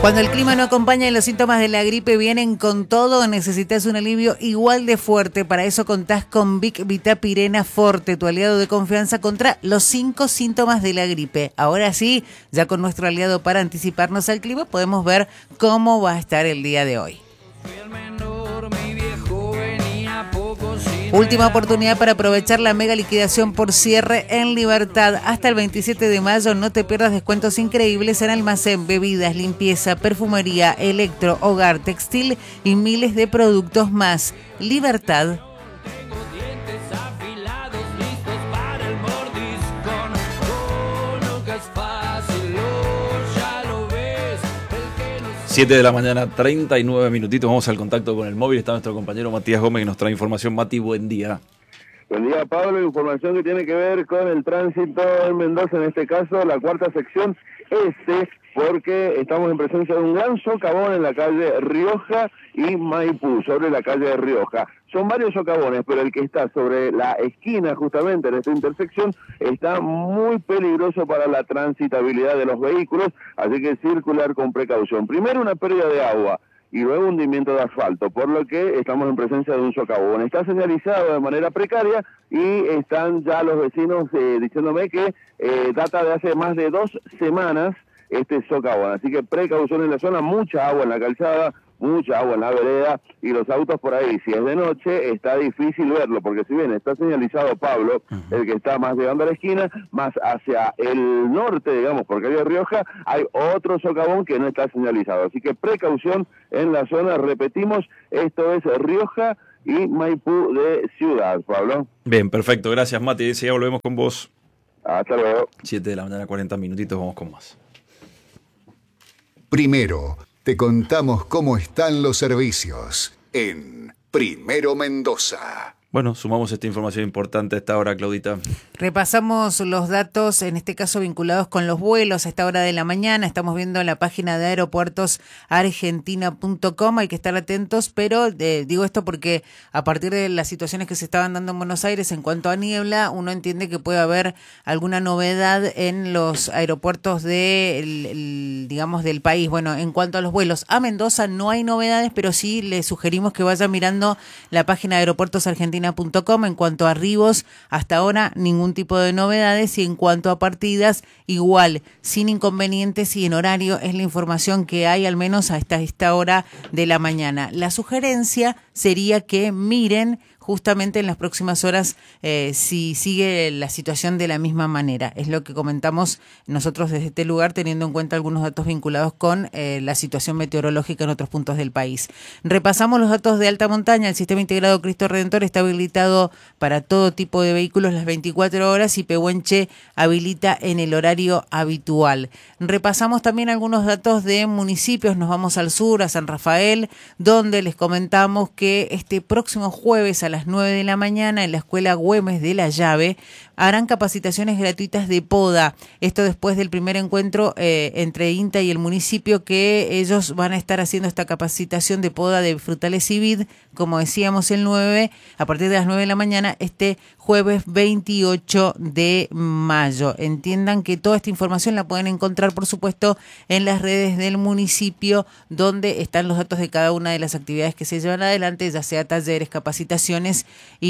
Cuando el clima no acompaña y los síntomas de la gripe vienen con todo, necesitas un alivio igual de fuerte. Para eso contás con Vic Vitapirena Forte, tu aliado de confianza contra los 5 síntomas de la gripe. Ahora sí, ya con nuestro aliado para anticiparnos al clima, podemos ver cómo va a estar el día de hoy. Última oportunidad para aprovechar la mega liquidación por cierre en Libertad. Hasta el 27 de mayo no te pierdas descuentos increíbles en almacén, bebidas, limpieza, perfumería, electro, hogar, textil y miles de productos más. Libertad. 7 de la mañana, 39 minutitos. Vamos al contacto con el móvil. Está nuestro compañero Matías Gómez que nos trae información. Mati, buen día. Buen día, Pablo. Información que tiene que ver con el tránsito en Mendoza, en este caso, la cuarta sección este, porque estamos en presencia de un gran socavón en la calle Rioja y Maipú, sobre la calle de Rioja. Son varios socavones, pero el que está sobre la esquina, justamente en esta intersección, está muy peligroso para la transitabilidad de los vehículos, así que circular con precaución. Primero, una pérdida de agua y luego hundimiento de asfalto, por lo que estamos en presencia de un socavón. Está señalizado de manera precaria y están ya los vecinos diciéndome que data de hace más de 2 semanas este socavón. Así que precaución en la zona, mucha agua en la calzada, mucha agua en la vereda y los autos por ahí. Si es de noche está difícil verlo, porque si bien está señalizado Pablo, el que está más llegando a la esquina, más hacia el norte, digamos, por calle Rioja, hay otro socavón que no está señalizado. Así que precaución en la zona, repetimos, esto es Rioja y Maipú de Ciudad, Pablo. Bien, perfecto, gracias Mati. Ya volvemos con vos. Hasta luego. 7 de la mañana, 40 minutitos, vamos con más. Primero, te contamos cómo están los servicios en Primero Mendoza. Bueno, sumamos esta información importante a esta hora, Claudita. Repasamos los datos, en este caso vinculados con los vuelos a esta hora de la mañana. Estamos viendo la página de aeropuertosargentina.com, hay que estar atentos, pero digo esto porque a partir de las situaciones que se estaban dando en Buenos Aires en cuanto a niebla, uno entiende que puede haber alguna novedad en los aeropuertos digamos, del país. Bueno, en cuanto a los vuelos a Mendoza no hay novedades, pero sí le sugerimos que vaya mirando la página de aeropuertosargentina.com. En cuanto a arribos, hasta ahora ningún tipo de novedades, y en cuanto a partidas, igual, sin inconvenientes y en horario, es la información que hay al menos hasta esta hora de la mañana. La sugerencia sería que miren justamente en las próximas horas si sigue la situación de la misma manera. Es lo que comentamos nosotros desde este lugar, teniendo en cuenta algunos datos vinculados con la situación meteorológica en otros puntos del país. Repasamos los datos de alta montaña. El sistema integrado Cristo Redentor está habilitado para todo tipo de vehículos las 24 horas y Pehuenche habilita en el horario habitual. Repasamos también algunos datos de municipios. Nos vamos al sur, a San Rafael, donde les comentamos que este próximo jueves a las 9 de la mañana en la Escuela Güemes de la Llave harán capacitaciones gratuitas de poda. Esto después del primer encuentro entre INTA y el municipio, que ellos van a estar haciendo esta capacitación de poda de frutales y vid, como decíamos, el 9, a partir de las 9 de la mañana, este jueves 28 de mayo. Entiendan que toda esta información la pueden encontrar, por supuesto, en las redes del municipio, donde están los datos de cada una de las actividades que se llevan adelante, ya sea talleres, capacitaciones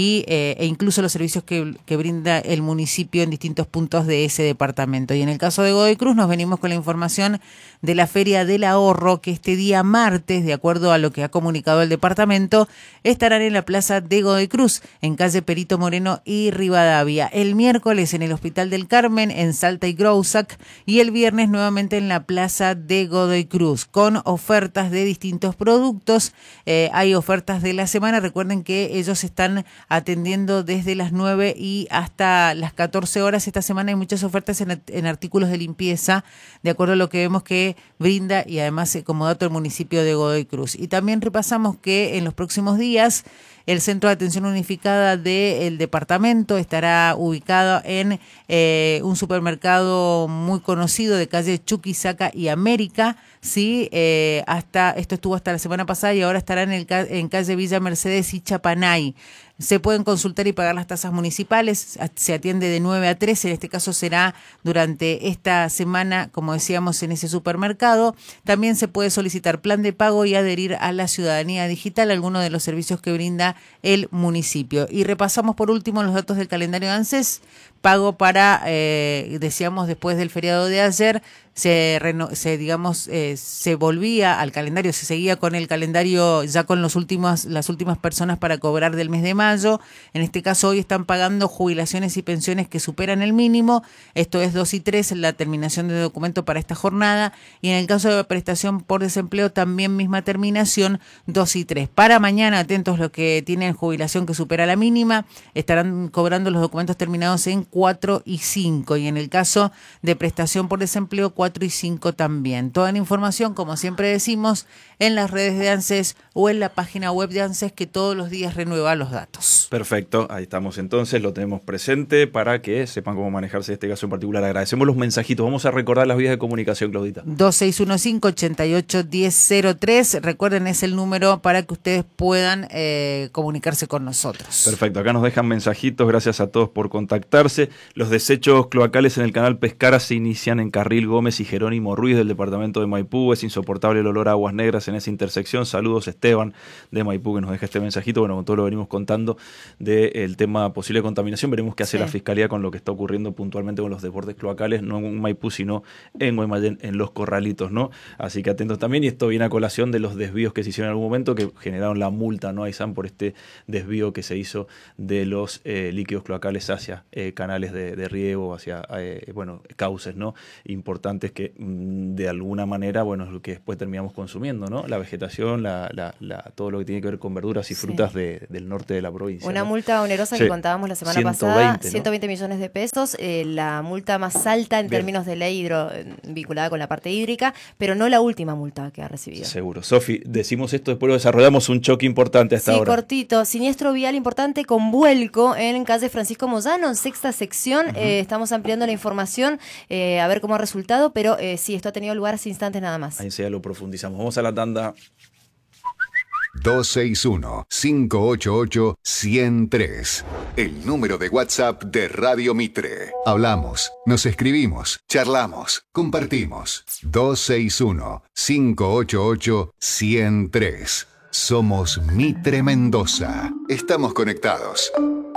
e incluso los servicios que brinda el municipio en distintos puntos de ese departamento. Y en el caso de Godoy Cruz nos venimos con la información de la Feria del Ahorro, que este día martes, de acuerdo a lo que ha comunicado el departamento, estarán en la plaza de Godoy Cruz, en calle Perito Moreno y Rivadavia. El miércoles en el Hospital del Carmen, en Salta y Grousac, y el viernes nuevamente en la plaza de Godoy Cruz, con ofertas de distintos productos. Hay ofertas de la semana. Recuerden que ellos están atendiendo desde las 9 y hasta las 14 horas. Esta semana hay muchas ofertas en artículos de limpieza, de acuerdo a lo que vemos que brinda, y además como dato el municipio de Godoy Cruz. Y también repasamos que en los próximos días el Centro de Atención Unificada del departamento estará ubicado en un supermercado muy conocido de calle Chuquisaca y América. Sí, esto estuvo hasta la semana pasada y ahora estará en calle Villa Mercedes y Chapanay. Se pueden consultar y pagar las tasas municipales, se atiende de 9 a 13, en este caso será durante esta semana, como decíamos, en ese supermercado. También se puede solicitar plan de pago y adherir a la ciudadanía digital, algunos de los servicios que brinda el municipio. Y repasamos por último los datos del calendario de ANSES. Pago para, decíamos, después del feriado de ayer, se volvía al calendario, se seguía con el calendario ya con las últimas personas para cobrar del mes de mayo. En este caso hoy están pagando jubilaciones y pensiones que superan el mínimo, esto es 2 y 3, la terminación de documento para esta jornada, y en el caso de prestación por desempleo también misma terminación, 2 y 3. Para mañana, atentos los que tienen jubilación que supera la mínima, estarán cobrando los documentos terminados en 4 y 5, y en el caso de prestación por desempleo 4 y 5 también. Toda la información, como siempre decimos, en las redes de ANSES o en la página web de ANSES, que todos los días renueva los datos. Perfecto, ahí estamos entonces, lo tenemos presente para que sepan cómo manejarse este caso en particular. Agradecemos los mensajitos, vamos a recordar las vías de comunicación, Claudita. 2615-88-1003, recuerden, es el número para que ustedes puedan comunicarse con nosotros. Perfecto, acá nos dejan mensajitos, gracias a todos por contactarse. Los desechos cloacales en el canal Pescara se inician en Carril Gómez y Jerónimo Ruiz del departamento de Maipú. Es insoportable el olor a aguas negras en esa intersección. Saludos, Esteban de Maipú, que nos deja este mensajito. Bueno, con todo lo venimos contando del tema posible de contaminación. Veremos qué hace la Fiscalía con lo que está ocurriendo puntualmente con los desbordes cloacales, no en Maipú, sino en Guaymallén, en Los Corralitos, ¿no? Así que atentos también. Y esto viene a colación de los desvíos que se hicieron en algún momento, que generaron la multa, ¿no? Aysán, por este desvío que se hizo de los líquidos cloacales hacia canales de riego, hacia cauces, ¿no? Importantes que de alguna manera, bueno, es lo que después terminamos consumiendo, ¿no? La vegetación, todo lo que tiene que ver con verduras y frutas del norte de la provincia. Una ¿no? multa onerosa que contábamos la semana pasada, 120 millones de pesos, la multa más alta en términos de ley vinculada con la parte hídrica, pero no la última multa que ha recibido. Seguro. Sofi, decimos esto, después lo desarrollamos, un choque importante hasta ahora. Sí, cortito, siniestro vial importante con vuelco en calle Francisco Moyano, en sexta sección. Estamos ampliando la información, a ver cómo ha resultado, pero sí, esto ha tenido lugar hace instantes nada más. Ahí ya lo profundizamos. Vamos a la tanda. 261-588-103. El número de WhatsApp de Radio Mitre. Hablamos, nos escribimos, charlamos, compartimos. 261-588-103. Somos Mitre Mendoza. Estamos conectados.